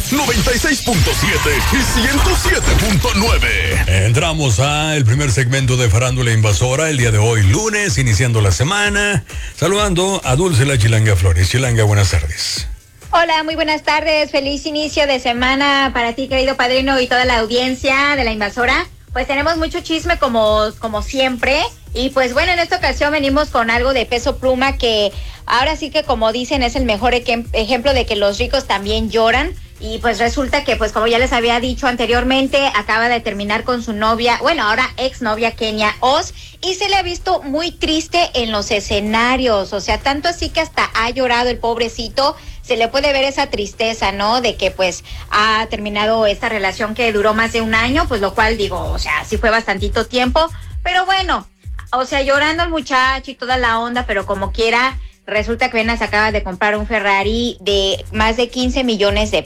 96.7 y 107.9. Entramos a el primer segmento de Farándula Invasora el día de hoy, lunes, iniciando la semana. Saludando a Dulce la Chilanga Flores. Chilanga, buenas tardes. Hola, muy buenas tardes. Feliz inicio de semana para ti, querido padrino, y toda la audiencia de La Invasora. Pues tenemos mucho chisme como siempre. Y pues bueno, en esta ocasión venimos con algo de Peso Pluma que ahora sí que, como dicen, es el mejor ejemplo de que los ricos también lloran. Y pues resulta que, pues como ya les había dicho anteriormente, acaba de terminar con su novia, bueno, ahora exnovia Kenia Oz, y se le ha visto muy triste en los escenarios. O sea, tanto así que hasta ha llorado el pobrecito. Se le puede ver esa tristeza, ¿no? De que pues ha terminado esta relación que duró más de un año, pues lo cual digo, o sea, sí fue bastantito tiempo, pero bueno, o sea, llorando el muchacho y toda la onda, pero como quiera, resulta que apenas acaba de comprar un Ferrari de más de 15 millones de